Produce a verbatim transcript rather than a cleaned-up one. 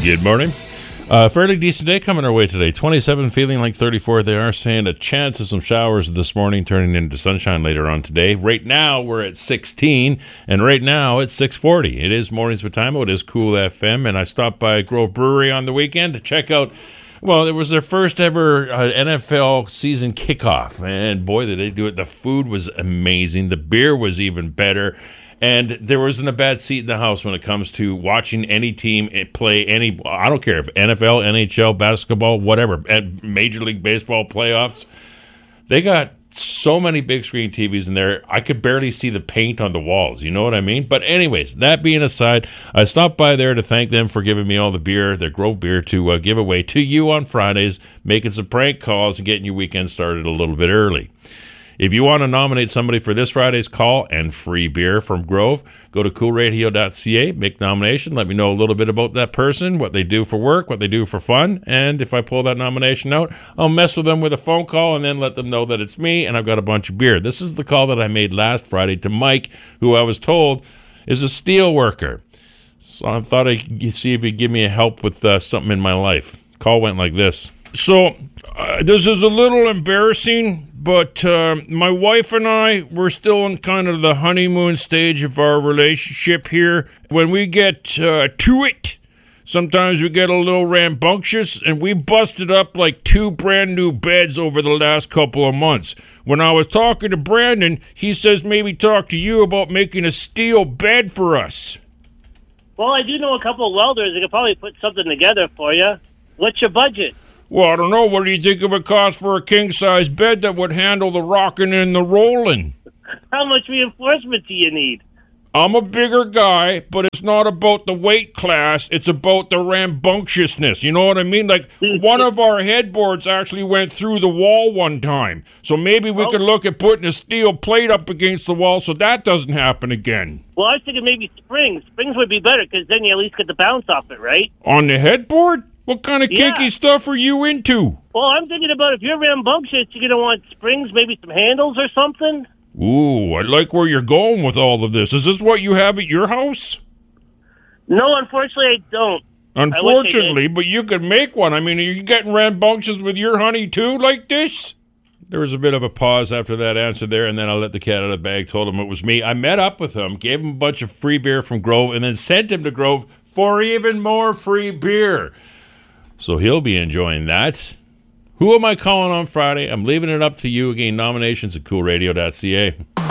Good morning. Uh, fairly decent day coming our way today. twenty-seven, feeling like thirty-four. They are saying a chance of some showers this morning, turning into sunshine later on today. Right now, we're at sixteen, and right now it's six forty. It is Mornings with Time. It is Cool F M, and I stopped by Grove Brewery on the weekend to check out. Well, it was their first ever uh, N F L season kickoff, and boy, did they do it. The food was amazing. The beer was even better. And there wasn't a bad seat in the house when it comes to watching any team play any, I don't care if N F L, N H L, basketball, whatever, Major League Baseball playoffs. They got so many big screen T Vs in there, I could barely see the paint on the walls. You know what I mean? But anyways, that being aside, I stopped by there to thank them for giving me all the beer, their Grove beer, to uh, give away to you on Fridays, making some prank calls and getting your weekend started a little bit early. If you want to nominate somebody for this Friday's call and free beer from Grove, go to cool radio dot c a, make nomination, let me know a little bit about that person, what they do for work, what they do for fun, and if I pull that nomination out, I'll mess with them with a phone call and then let them know that it's me and I've got a bunch of beer. This is the call that I made last Friday to Mike, who I was told is a steel worker. So I thought I'd see if he'd give me a help with uh, something in my life. Call went like this. So, uh, this is a little embarrassing, but uh, my wife and I, we're still in kind of the honeymoon stage of our relationship here. When we get uh, to it, sometimes we get a little rambunctious, and we busted up like two brand new beds over the last couple of months. When I was talking to Brandon, he says maybe talk to you about making a steel bed for us. Well, I do know a couple of welders that could probably put something together for you. What's your budget? Well, I don't know. What do you think it would cost for a king-size bed that would handle the rocking and the rolling? How much reinforcement do you need? I'm a bigger guy, but it's not about the weight class. It's about the rambunctiousness. You know what I mean? Like, one of our headboards actually went through the wall one time. So maybe we oh. could look at putting a steel plate up against the wall so that doesn't happen again. Well, I was thinking maybe springs. Springs would be better because then you at least get the bounce off it, right? On the headboard? What kind of kinky yeah. stuff are you into? Well, I'm thinking about if you're rambunctious, you're going to want springs, maybe some handles or something. Ooh, I like where you're going with all of this. Is this what you have at your house? No, unfortunately, I don't. Unfortunately, I but you could make one. I mean, are you getting rambunctious with your honey, too, like this? There was a bit of a pause after that answer there, and then I let the cat out of the bag, told him it was me. I met up with him, gave him a bunch of free beer from Grove, and then sent him to Grove for even more free beer. So he'll be enjoying that. Who am I calling on Friday? I'm leaving it up to you. Again, nominations at cool radio dot c a.